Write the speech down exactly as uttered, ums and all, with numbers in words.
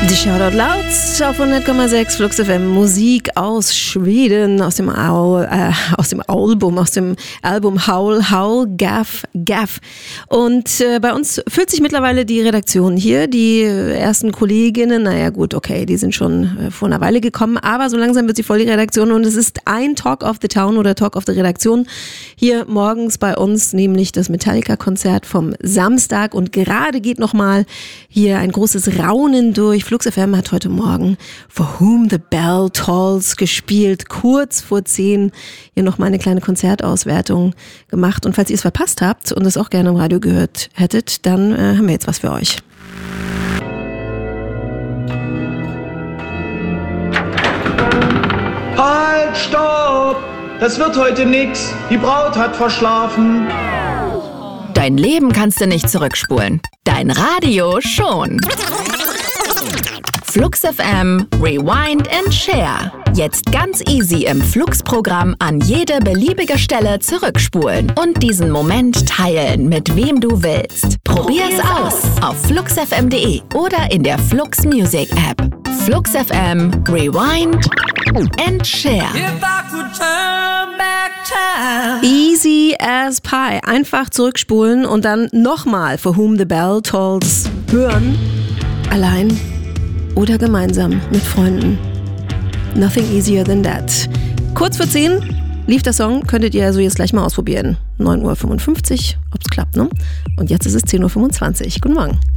Die Shoutout Louds auf hundert Komma sechs Flux F M. Musik aus Schweden, aus dem, Au, äh, aus dem Album, aus dem Album Howl, Howl, Gaff, Gaff. Und äh, bei uns füllt sich mittlerweile die Redaktion hier. Die ersten Kolleginnen, naja gut, okay, die sind schon äh, vor einer Weile gekommen, aber so langsam wird sie voll, die Redaktion. Und es ist ein Talk of the Town oder Talk of the Redaktion hier morgens bei uns, nämlich das Metallica-Konzert vom Samstag. Und gerade geht nochmal hier ein großes Raunen durch. Flux F M hat heute Morgen For Whom the Bell Tolls gespielt, kurz vor zehn. Hier nochmal eine kleine Konzertauswertung gemacht. Und falls ihr es verpasst habt und es auch gerne im Radio gehört hättet, dann äh, haben wir jetzt was für euch. Halt, stopp! Das wird heute nix. Die Braut hat verschlafen. Dein Leben kannst du nicht zurückspulen. Dein Radio schon. Flux F M, Rewind and Share. Jetzt ganz easy im Flux-Programm an jede beliebige Stelle zurückspulen und diesen Moment teilen, mit wem du willst. Probier's aus auf flux f m punkt de oder in der Flux Music App. Flux F M, Rewind and Share. Easy as pie. Einfach zurückspulen und dann nochmal For Whom the Bell Tolls hören. Allein oder gemeinsam mit Freunden. Nothing easier than that. Kurz vor zehn lief der Song, könntet ihr also jetzt gleich mal ausprobieren. neun Uhr fünfundfünfzig, ob's klappt, ne? Und jetzt ist es zehn Uhr fünfundzwanzig. Guten Morgen.